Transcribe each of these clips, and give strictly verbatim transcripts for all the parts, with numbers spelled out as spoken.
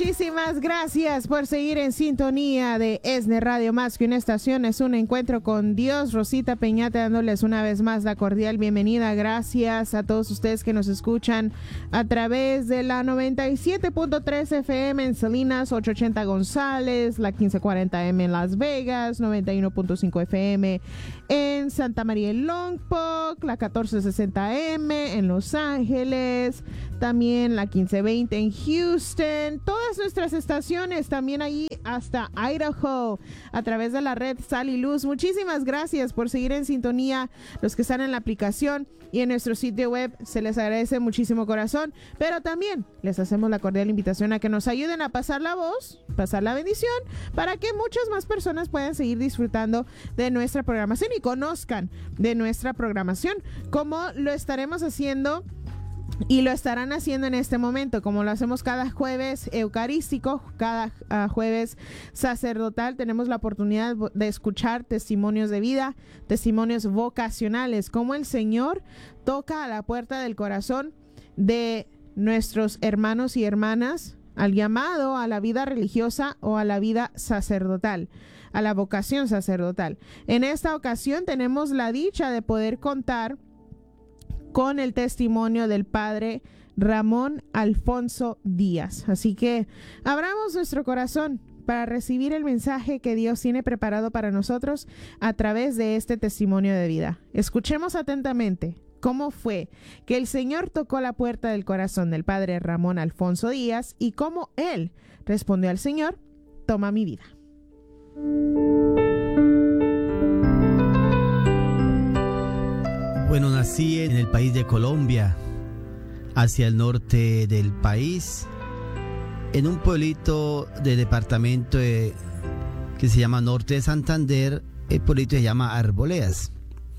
Muchísimas gracias por seguir en sintonía de ESNE Radio, más que una estación, es un encuentro con Dios. Rosita Peñate dándoles una vez más la cordial bienvenida. Gracias a todos ustedes que nos escuchan a través de la noventa y siete punto tres F M en Salinas, ochocientos ochenta González, la quince cuarenta M en Las Vegas, noventa y uno punto cinco F M en Santa María en Longport, la catorce sesenta M en Los Ángeles, también la quince veinte en Houston, todas nuestras estaciones, también ahí hasta Idaho, a través de la red Sal y Luz. Muchísimas gracias por seguir en sintonía, los que están en la aplicación y en nuestro sitio web, se les agradece muchísimo corazón, pero también les hacemos la cordial invitación a que nos ayuden a pasar la voz, pasar la bendición, para que muchas más personas puedan seguir disfrutando de nuestra programación y conozcan de nuestra programación, como lo estaremos haciendo y lo estarán haciendo en este momento, como lo hacemos cada jueves eucarístico, cada uh, jueves sacerdotal. Tenemos la oportunidad de escuchar testimonios de vida, testimonios vocacionales, como el Señor toca a la puerta del corazón de nuestros hermanos y hermanas al llamado a la vida religiosa o a la vida sacerdotal, a la vocación sacerdotal. En esta ocasión tenemos la dicha de poder contar con el testimonio del padre Ramón Alfonso Díaz. Así que abramos nuestro corazón para recibir el mensaje que Dios tiene preparado para nosotros a través de este testimonio de vida. Escuchemos atentamente cómo fue que el Señor tocó la puerta del corazón del padre Ramón Alfonso Díaz y cómo él respondió al Señor: toma mi vida. Bueno, nací en el país de Colombia, hacia el norte del país, en un pueblito del departamento de, que se llama Norte de Santander. El pueblito se llama Arboledas.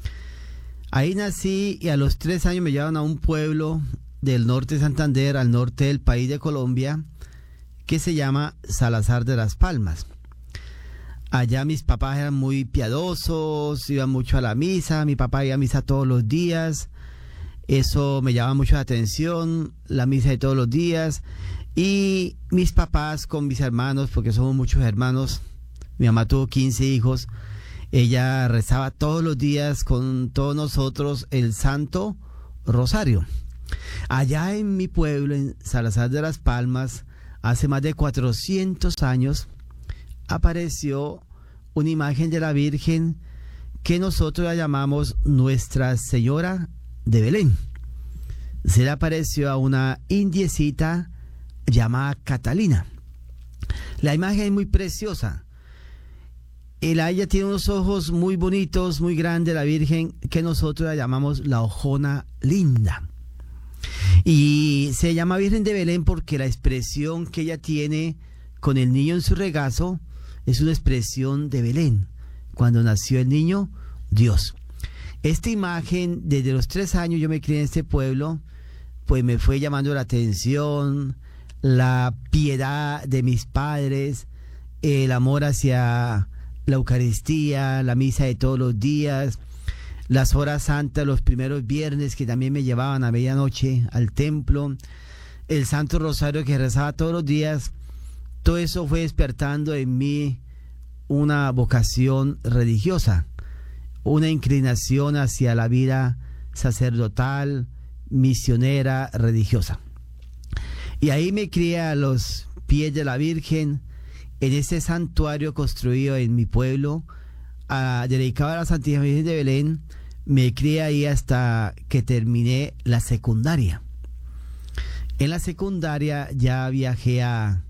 Ahí nací y a los tres años me llevaron a un pueblo del norte de Santander, al norte del país de Colombia, que se llama Salazar de las Palmas. Allá mis papás eran muy piadosos, iban mucho a la misa, mi papá iba a misa todos los días, eso me llamaba mucho la atención, la misa de todos los días, y mis papás con mis hermanos, porque somos muchos hermanos, mi mamá tuvo quince hijos, ella rezaba todos los días con todos nosotros el Santo Rosario. Allá en mi pueblo, en Salazar de las Palmas, hace más de cuatrocientos años, apareció una imagen de la Virgen que nosotros la llamamos Nuestra Señora de Belén. Se le apareció a una indiecita llamada Catalina. La imagen es muy preciosa. Ella tiene unos ojos muy bonitos, muy grandes, la Virgen, que nosotros la llamamos la Ojona Linda. Y se llama Virgen de Belén porque la expresión que ella tiene con el niño en su regazo es una expresión de Belén, cuando nació el niño Dios. Esta imagen, desde los tres años yo me crié en este pueblo, pues me fue llamando la atención, la piedad de mis padres, el amor hacia la Eucaristía, la misa de todos los días, las horas santas, los primeros viernes que también me llevaban a medianoche al templo, el Santo Rosario que rezaba todos los días. Todo eso fue despertando en mí una vocación religiosa, una inclinación hacia la vida sacerdotal, misionera, religiosa. Y ahí me crié a los pies de la Virgen, en ese santuario construido en mi pueblo, a, dedicado a la Santísima Virgen de Belén. Me crié ahí hasta que terminé la secundaria. En la secundaria ya viajé a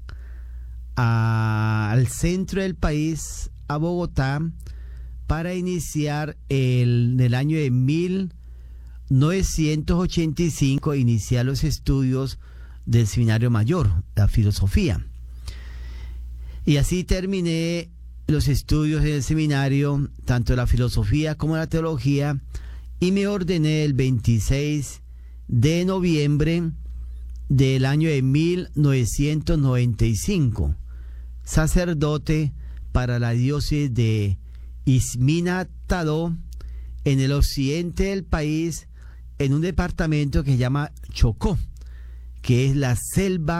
A, al centro del país, a Bogotá, para iniciar el, en el año de mil novecientos ochenta y cinco, iniciar los estudios del Seminario Mayor, la filosofía. Y así terminé los estudios en el seminario, tanto la filosofía como la teología, y me ordené el veintiséis de noviembre del año de mil novecientos noventa y cinco. Sacerdote para la diócesis de Izmina-Tadó, en el occidente del país, en un departamento que se llama Chocó, que es la selva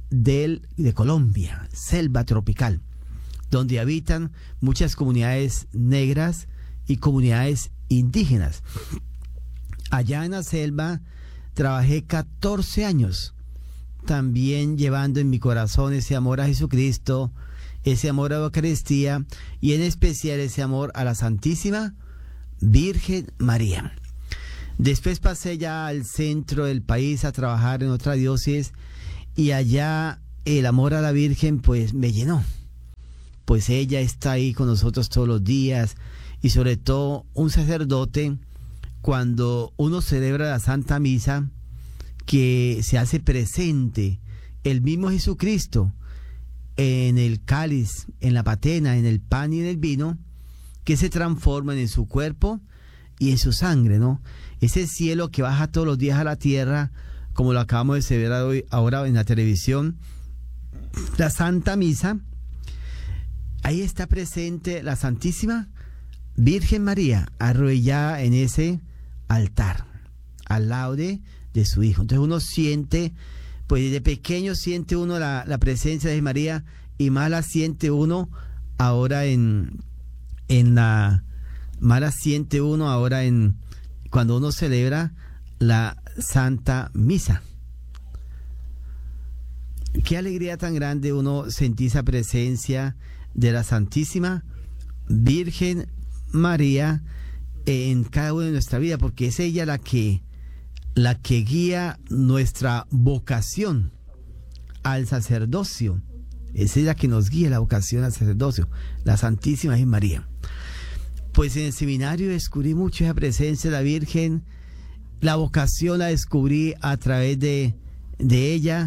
del, de Colombia, selva tropical, donde habitan muchas comunidades negras y comunidades indígenas. Allá en la selva trabajé catorce años, también llevando en mi corazón ese amor a Jesucristo, ese amor a la Eucaristía y en especial ese amor a la Santísima Virgen María. Después pasé ya al centro del país a trabajar en otra diócesis y allá el amor a la Virgen pues me llenó. Pues ella está ahí con nosotros todos los días y sobre todo un sacerdote, cuando uno celebra la Santa Misa, que se hace presente el mismo Jesucristo en el cáliz, en la patena, en el pan y en el vino, que se transforman en su cuerpo y en su sangre, ¿no? Ese cielo que baja todos los días a la tierra, como lo acabamos de celebrar hoy, ahora en la televisión, la Santa Misa, ahí está presente la Santísima Virgen María, arrodillada en ese altar, al lado de, de su Hijo. Entonces uno siente, pues desde pequeño siente uno la, la presencia de María, y más la siente uno ahora en, en la, más la siente uno ahora en, cuando uno celebra la Santa Misa. Qué alegría tan grande uno sentir esa presencia de la Santísima Virgen María en cada una de nuestra vida, porque es ella la que la que guía nuestra vocación al sacerdocio. Es ella que nos guía la vocación al sacerdocio, la Santísima Virgen María. Pues en el seminario descubrí mucho esa presencia de la Virgen. La vocación la descubrí a través de, de ella.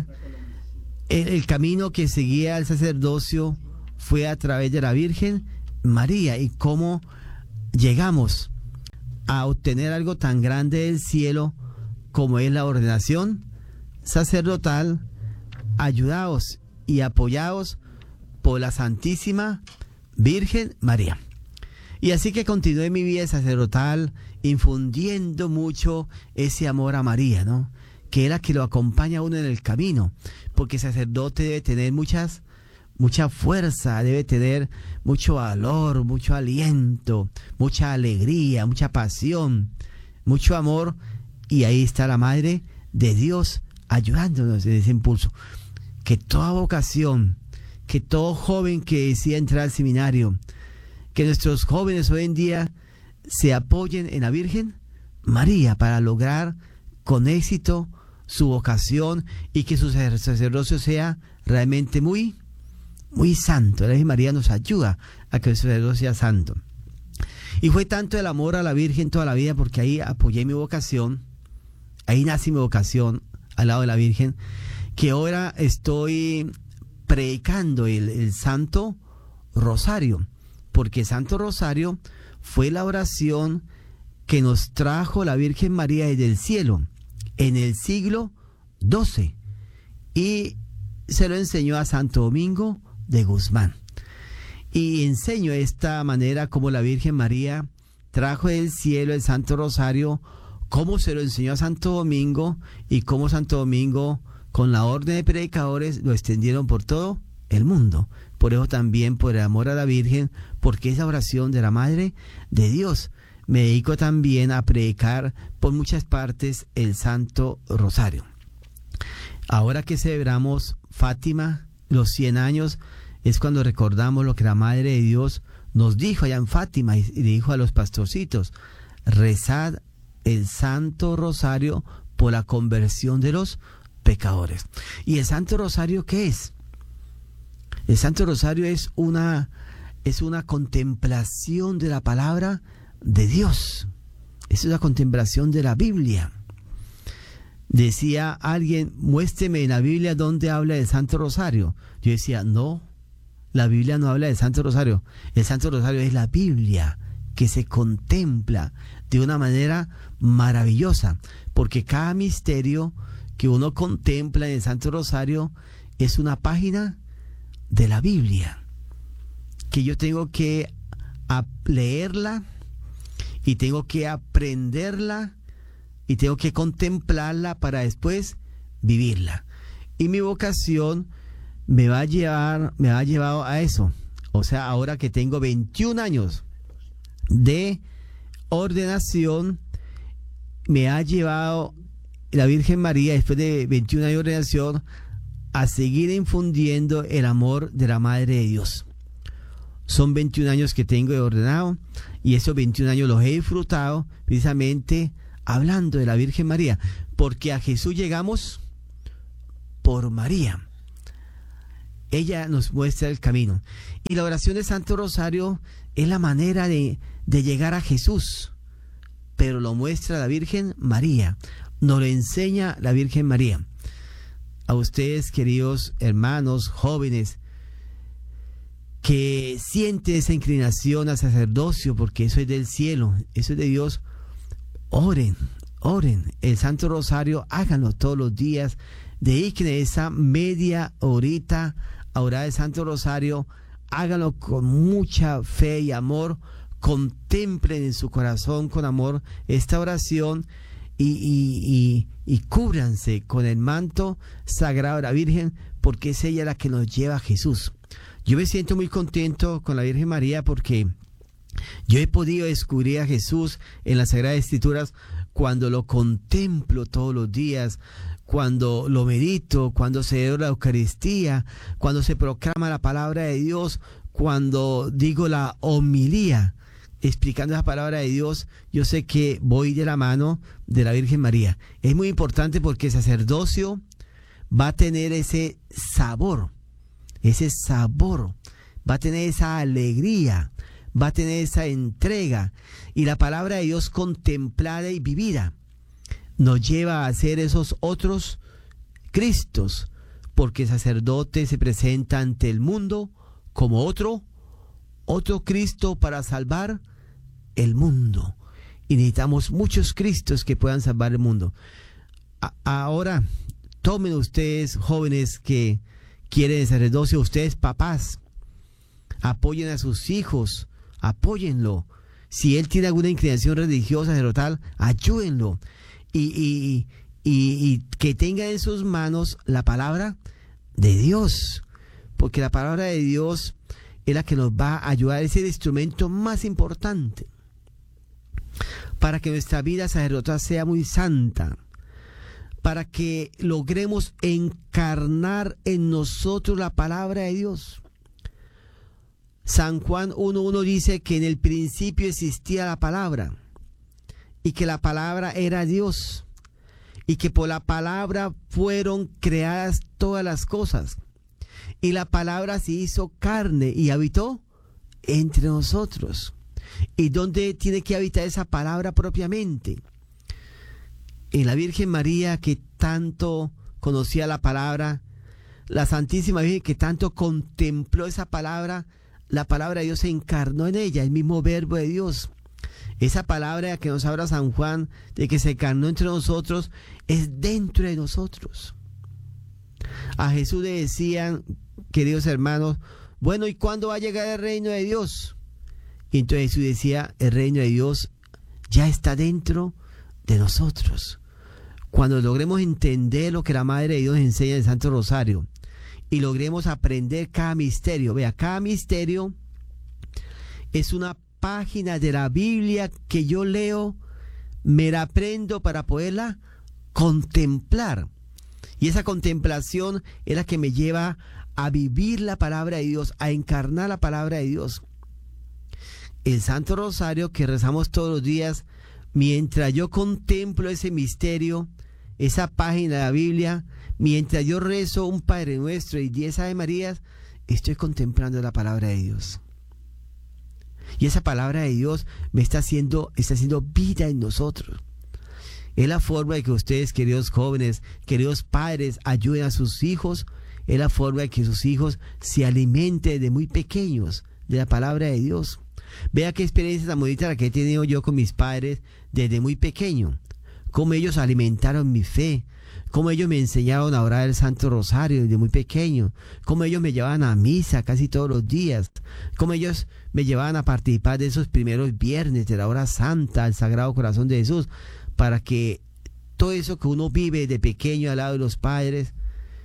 El, el camino que seguía al sacerdocio fue a través de la Virgen María, y cómo llegamos a obtener algo tan grande del cielo como es la ordenación sacerdotal, ayudados y apoyados por la Santísima Virgen María. Y así que continué mi vida sacerdotal infundiendo mucho ese amor a María, ¿no? Que es la que lo acompaña a uno en el camino, porque el sacerdote debe tener muchas mucha fuerza, debe tener mucho valor, mucho aliento, mucha alegría, mucha pasión, mucho amor, y ahí está la Madre de Dios ayudándonos en ese impulso. Que toda vocación, que todo joven que decida entrar al seminario, que nuestros jóvenes hoy en día se apoyen en la Virgen María para lograr con éxito su vocación y que su sacerdocio sea realmente muy muy santo. La Virgen María nos ayuda a que el sacerdocio sea santo. Y fue tanto el amor a la Virgen toda la vida, porque ahí apoyé mi vocación, ahí nací mi vocación al lado de la Virgen, que ahora estoy predicando el, el Santo Rosario, porque el Santo Rosario fue la oración que nos trajo la Virgen María desde el cielo en el siglo doce, y se lo enseñó a Santo Domingo de Guzmán. Y enseño de esta manera cómo la Virgen María trajo del cielo el Santo Rosario, cómo se lo enseñó a Santo Domingo, y cómo Santo Domingo con la orden de predicadores lo extendieron por todo el mundo. Por eso también, por el amor a la Virgen, porque es la oración de la Madre de Dios, me dedico también a predicar por muchas partes el Santo Rosario. Ahora que celebramos Fátima, los cien años, es cuando recordamos lo que la Madre de Dios nos dijo allá en Fátima, y dijo a los pastorcitos: rezad el Santo Rosario por la conversión de los pecadores. ¿Y el Santo Rosario qué es? El Santo Rosario es una, es una contemplación de la palabra de Dios. Es una contemplación de la Biblia. Decía alguien: muéstreme en la Biblia dónde habla del Santo Rosario. Yo decía: no, la Biblia no habla del Santo Rosario. El Santo Rosario es la Biblia que se contempla de una manera maravillosa, porque cada misterio que uno contempla en el Santo Rosario es una página de la Biblia, que yo tengo que leerla, y tengo que aprenderla, y tengo que contemplarla para después vivirla. Y mi vocación me va a llevar, me ha llevado a eso. O sea, ahora que tengo veintiún años de ordenación, me ha llevado la Virgen María, después de veintiún años de ordenación, a seguir infundiendo el amor de la Madre de Dios. Son veintiún años que tengo de ordenado, y esos veintiún años los he disfrutado precisamente hablando de la Virgen María, porque a Jesús llegamos por María. Ella nos muestra el camino. Y la oración de Santo Rosario es la manera de, de llegar a Jesús, pero lo muestra la Virgen María, nos lo enseña la Virgen María. A ustedes, queridos hermanos, jóvenes, que sienten esa inclinación al sacerdocio, porque eso es del cielo, eso es de Dios, oren, oren. El Santo Rosario, háganlo todos los días. Dediquen esa media horita a orar el Santo Rosario. Háganlo con mucha fe y amor. Contemplen en su corazón con amor esta oración y, y, y, y cúbranse con el manto sagrado de la Virgen, porque es ella la que nos lleva a Jesús. Yo me siento muy contento con la Virgen María porque yo he podido descubrir a Jesús en las Sagradas Escrituras cuando lo contemplo todos los días, cuando lo medito, cuando se celebra la Eucaristía, cuando se proclama la palabra de Dios, cuando digo la homilía explicando la palabra de Dios. Yo sé que voy de la mano de la Virgen María. Es muy importante porque el sacerdocio va a tener ese sabor, ese sabor, va a tener esa alegría, va a tener esa entrega, y la palabra de Dios contemplada y vivida nos lleva a ser esos otros Cristos, porque el sacerdote se presenta ante el mundo como otro, otro Cristo para salvar el mundo, y necesitamos muchos Cristos que puedan salvar el mundo. A- ahora, tomen ustedes, jóvenes que quieren el sacerdocio, ustedes papás, apoyen a sus hijos, apóyenlo. Si él tiene alguna inclinación religiosa, sacerdotal, ayúdenlo. Y, y, y, y que tenga en sus manos la palabra de Dios, porque la palabra de Dios es la que nos va a ayudar, es el instrumento más importante para que nuestra vida sacerdotal sea muy santa, para que logremos encarnar en nosotros la palabra de Dios. San Juan uno uno dice que en el principio existía la palabra, y que la palabra era Dios, y que por la palabra fueron creadas todas las cosas, y la palabra se hizo carne y habitó entre nosotros. ¿Y dónde tiene que habitar esa palabra propiamente? En la Virgen María, que tanto conocía la palabra, la Santísima Virgen, que tanto contempló esa palabra. La palabra de Dios se encarnó en ella, el mismo verbo de Dios. Esa palabra que nos habla San Juan, de que se encarnó entre nosotros, es dentro de nosotros. A Jesús le decían, queridos hermanos, bueno, ¿y cuándo va a llegar el reino de Dios? Y entonces Jesús decía, el reino de Dios ya está dentro de nosotros. Cuando logremos entender lo que la Madre de Dios enseña en el Santo Rosario, y logremos aprender cada misterio. Vea, cada misterio es una página de la Biblia que yo leo, me la aprendo para poderla contemplar. Y esa contemplación es la que me lleva a vivir la palabra de Dios, a encarnar la palabra de Dios. El Santo Rosario que rezamos todos los días, mientras yo contemplo ese misterio, esa página de la Biblia, mientras yo rezo un Padre Nuestro y diez Ave Marías, estoy contemplando la palabra de Dios. Y esa palabra de Dios me está haciendo, está haciendo vida en nosotros. Es la forma de que ustedes, queridos jóvenes, queridos padres, ayuden a sus hijos. Es la forma de que sus hijos se alimenten de muy pequeños de la palabra de Dios. Vea qué experiencia tan bonita la que he tenido yo con mis padres desde muy pequeño. Cómo ellos alimentaron mi fe, cómo ellos me enseñaron a orar el Santo Rosario desde muy pequeño, cómo ellos me llevaban a misa casi todos los días, cómo ellos me llevaban a participar de esos primeros viernes de la hora santa al Sagrado Corazón de Jesús, para que todo eso que uno vive de pequeño al lado de los padres,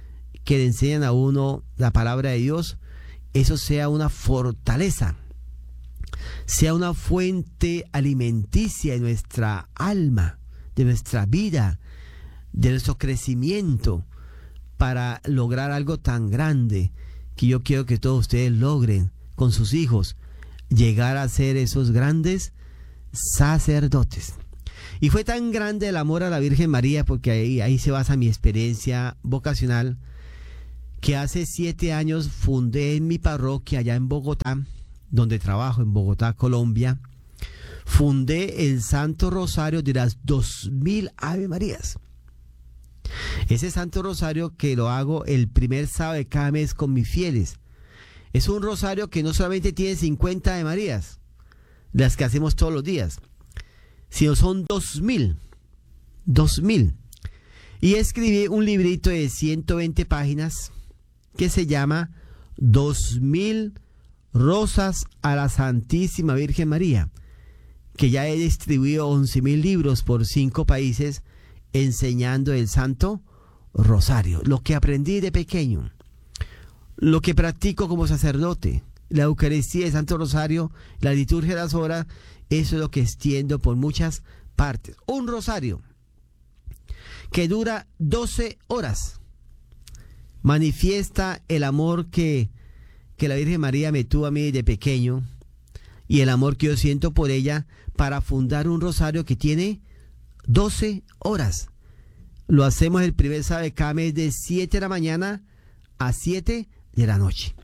que le enseñan a uno la palabra de Dios, eso sea una fortaleza, sea una fuente alimenticia de nuestra alma, de nuestra vida, de nuestro crecimiento, para lograr algo tan grande que yo quiero que todos ustedes logren con sus hijos, llegar a ser esos grandes sacerdotes. Y fue tan grande el amor a la Virgen María, porque ahí, ahí se basa mi experiencia vocacional, que hace siete años fundé en mi parroquia allá en Bogotá, donde trabajo en Bogotá, Colombia, fundé el Santo Rosario de las dos mil Ave Marías. Ese Santo Rosario que lo hago el primer sábado de cada mes con mis fieles. Es un rosario que no solamente tiene cincuenta Ave Marías, las que hacemos todos los días, sino son dos mil. dos mil. Y escribí un librito de ciento veinte páginas que se llama dos mil Rosas a la Santísima Virgen María, que ya he distribuido once mil libros por cinco países enseñando el Santo Rosario, lo que aprendí de pequeño, lo que practico como sacerdote, la Eucaristía, el Santo Rosario, la liturgia de las horas, eso es lo que extiendo por muchas partes. Un rosario que dura doce horas, manifiesta el amor que, que la Virgen María me tuvo a mí de pequeño y el amor que yo siento por ella para fundar un rosario que tiene doce horas. Lo hacemos el primer sábado de cada mes de siete de la mañana a siete de la noche.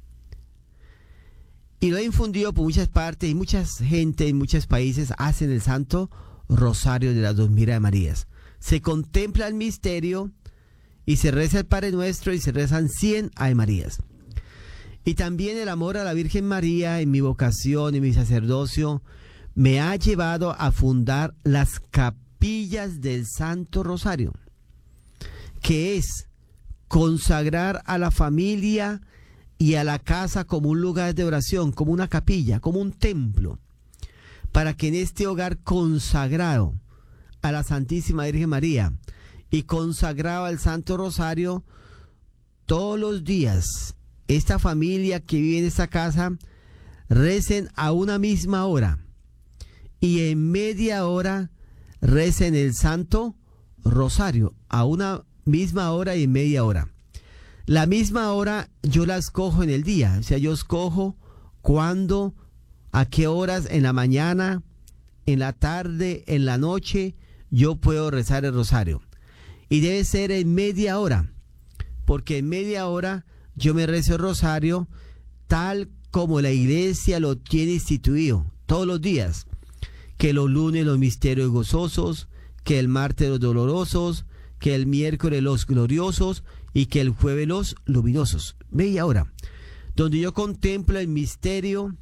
Y lo he infundido por muchas partes y mucha gente en muchos países hacen el Santo Rosario de las dos mil Ave Marías. Se contempla el misterio y se reza el Padre Nuestro y se rezan cien Ave Marías. Y también el amor a la Virgen María en mi vocación, en mi sacerdocio, me ha llevado a fundar las capillas del Santo Rosario, que es consagrar a la familia y a la casa como un lugar de oración, como una capilla, como un templo, para que en este hogar consagrado a la Santísima Virgen María y consagrado al Santo Rosario, todos los días, esta familia que vive en esta casa recen a una misma hora y en media hora recen el Santo Rosario a una misma hora y media hora. La misma hora yo la escojo en el día, o sea, yo escojo cuándo, a qué horas, en la mañana, en la tarde, en la noche, yo puedo rezar el rosario. Y debe ser en media hora, porque en media hora yo me rezo el rosario tal como la iglesia lo tiene instituido, todos los días. Que los lunes los misterios gozosos, que el martes los dolorosos, que el miércoles los gloriosos y que el jueves los luminosos. Media hora, donde yo contemplo el misterio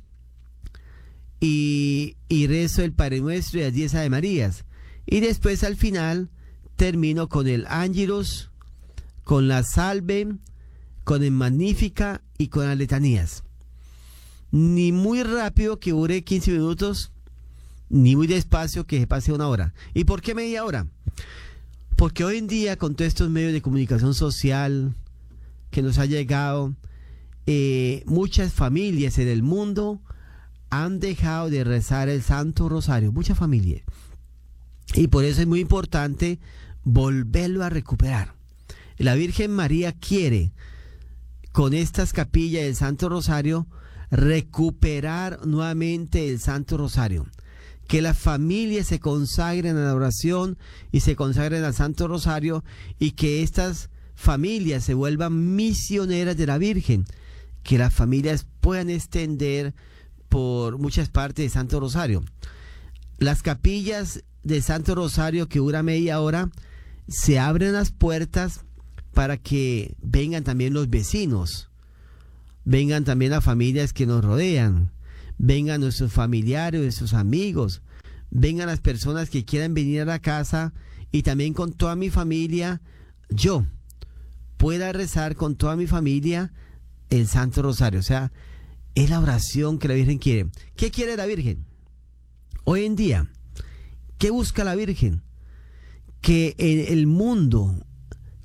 y, y rezo el Padre Nuestro y las diez Ave Marías. Y después al final termino con el Ángelus, con la Salve, con el Magnífica y con las letanías. Ni muy rápido que dure quince minutos, ni muy despacio que se pase una hora. ¿Y por qué media hora? Porque hoy en día, con todos estos medios de comunicación social que nos ha llegado, eh, muchas familias en el mundo han dejado de rezar el Santo Rosario, muchas familias. Y por eso es muy importante volverlo a recuperar. La Virgen María quiere, con estas capillas del Santo Rosario, recuperar nuevamente el Santo Rosario. Que las familias se consagren a la oración y se consagren al Santo Rosario y que estas familias se vuelvan misioneras de la Virgen. Que las familias puedan extender por muchas partes del Santo Rosario. Las capillas del Santo Rosario que dura media hora, se abren las puertas para que vengan también los vecinos, vengan también las familias que nos rodean, vengan nuestros familiares, nuestros amigos, vengan las personas que quieran venir a la casa y también con toda mi familia, yo pueda rezar con toda mi familia el Santo Rosario. O sea, es la oración que la Virgen quiere. ¿Qué quiere la Virgen? Hoy en día, ¿qué busca la Virgen? Que en el mundo,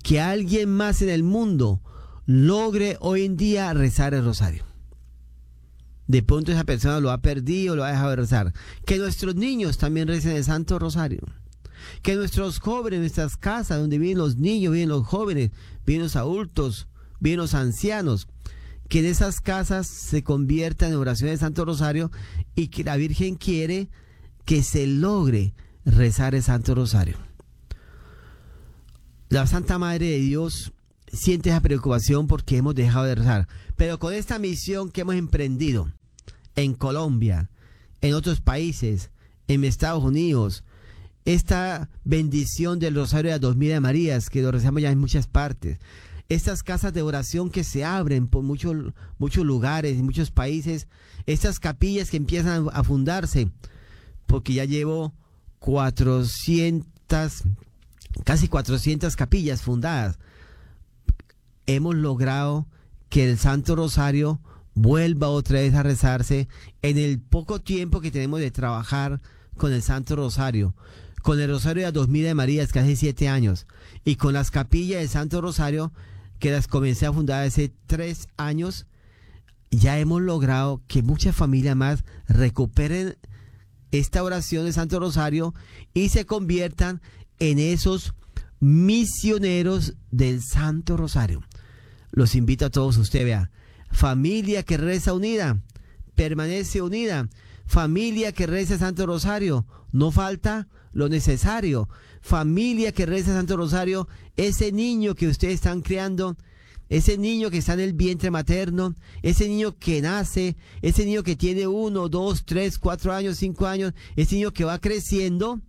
que alguien más en el mundo logre hoy en día rezar el rosario. De pronto esa persona lo ha perdido, lo ha dejado de rezar. Que nuestros niños también recen el Santo Rosario. Que nuestros jóvenes, nuestras casas, donde viven los niños, viven los jóvenes, viven los adultos, viven los ancianos, que en esas casas se conviertan en oraciones del Santo Rosario y que la Virgen quiere que se logre rezar el Santo Rosario. La Santa Madre de Dios siente esa preocupación porque hemos dejado de rezar. Pero con esta misión que hemos emprendido en Colombia, en otros países, en Estados Unidos, esta bendición del Rosario de las Dos Mil de Marías, que lo rezamos ya en muchas partes, estas casas de oración que se abren por muchos, muchos lugares, en muchos países, estas capillas que empiezan a fundarse, porque ya llevo cuatrocientas, casi cuatrocientas capillas fundadas. Hemos logrado que el Santo Rosario vuelva otra vez a rezarse en el poco tiempo que tenemos de trabajar con el Santo Rosario, con el Rosario de las Dos Mil de Marías, que hace siete años, y con las capillas del Santo Rosario, que las comencé a fundar hace tres años. Ya hemos logrado que muchas familias más recuperen esta oración del Santo Rosario y se conviertan en esos misioneros del Santo Rosario. Los invito a todos ustedes, vea, familia que reza unida, permanece unida. Familia que reza el Santo Rosario, no falta lo necesario. Familia que reza el Santo Rosario, ese niño que ustedes están criando, ese niño que está en el vientre materno, ese niño que nace, ese niño que tiene uno, dos, tres, cuatro años, cinco años, ese niño que va creciendo,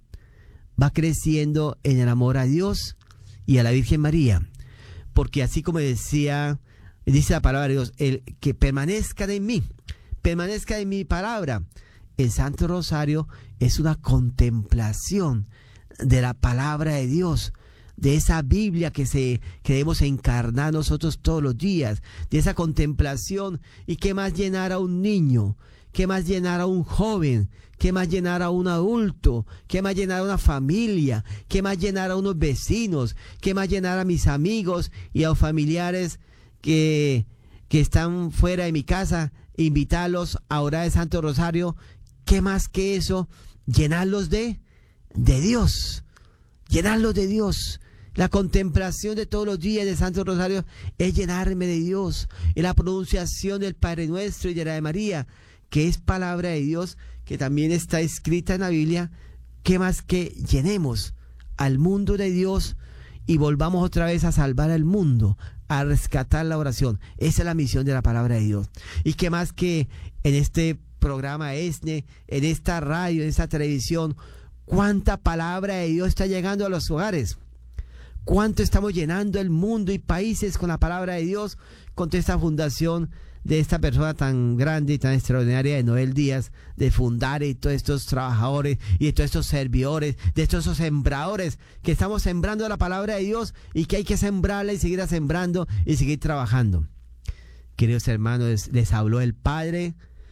va creciendo en el amor a Dios y a la Virgen María. Porque así como decía, dice la palabra de Dios, el que permanezca en mí, permanezca en mi palabra. El Santo Rosario es una contemplación de la palabra de Dios, de esa Biblia que, se, que debemos encarnar nosotros todos los días, de esa contemplación. ¿Y qué más llenar a un niño? ¿Qué más llenar a un joven? ¿Qué más llenar a un adulto? ¿Qué más llenar a una familia? ¿Qué más llenar a unos vecinos? ¿Qué más llenar a mis amigos y a los familiares que, que están fuera de mi casa? Invitarlos a orar el Santo Rosario. ¿Qué más que eso? Llenarlos de, de Dios. Llenarlos de Dios. La contemplación de todos los días del Santo Rosario es llenarme de Dios. Y la pronunciación del Padre Nuestro y de la de María, que es palabra de Dios, que también está escrita en la Biblia. ¿Qué más que llenemos al mundo de Dios y volvamos otra vez a salvar al mundo, a rescatar la oración? Esa es la misión de la palabra de Dios. Y qué más que en este programa ESNE, en esta radio, en esta televisión, cuánta palabra de Dios está llegando a los hogares, cuánto estamos llenando el mundo y países con la palabra de Dios, con toda esta fundación de esta persona tan grande y tan extraordinaria de Noel Díaz, de fundar y todos estos trabajadores y de todos estos servidores, de todos esos sembradores que estamos sembrando la palabra de Dios y que hay que sembrarla y seguir sembrando y seguir trabajando. Queridos hermanos, les habló el Padre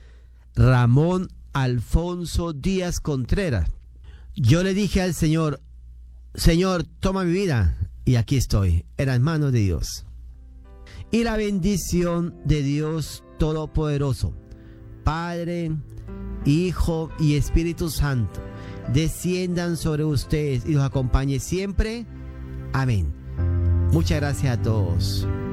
Ramón Alfonso Díaz Contreras. Yo le dije al Señor, Señor, toma mi vida, y aquí estoy, en las manos de Dios. Y la bendición de Dios Todopoderoso, Padre, Hijo y Espíritu Santo, desciendan sobre ustedes y los acompañe siempre. Amén. Muchas gracias a todos.